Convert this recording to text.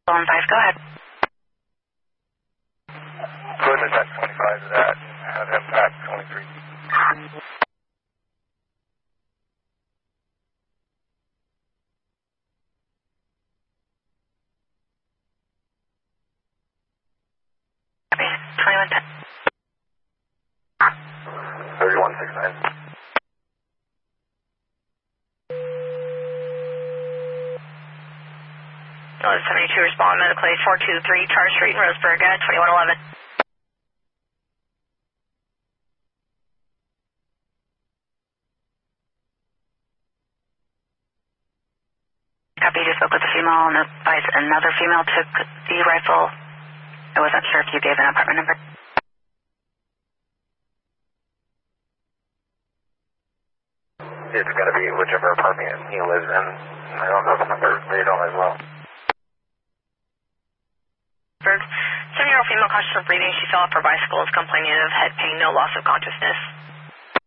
On 5, go ahead. Put him at 25 of that. Have him back 23. Copy. 2110. 3169. 72, respond medically, 423 Charter Street in Roseburg at 2111. Copy, just spoke with the female and advised another female took the rifle. I wasn't sure if you gave an apartment number. It's going to be whichever apartment he lives in. I don't know the number. They don't as well. 7-year-old female conscious of breathing. She fell off her bicycle, is complaining of head pain, no loss of consciousness.